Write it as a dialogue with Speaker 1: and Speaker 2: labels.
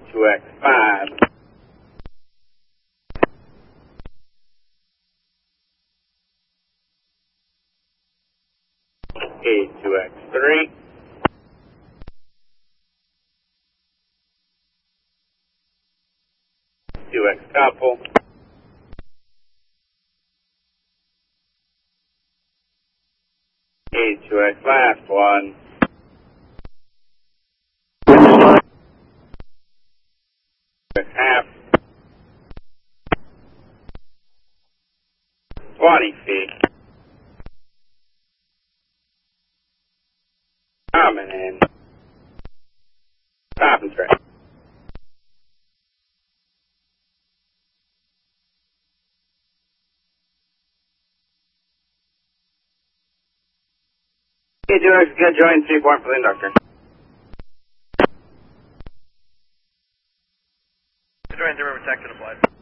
Speaker 1: K2X5. K2X3. K2X couple. K2X last one. Half. 20 feet. Coming in. Stop and track. K2X, get join 3 point for the inductor.
Speaker 2: Join 0, protect and applied.